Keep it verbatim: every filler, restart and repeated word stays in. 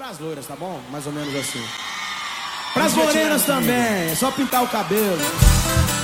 pras loiras, tá bom? Mais ou menos assim. Pras morenas também, é só pintar o cabelo.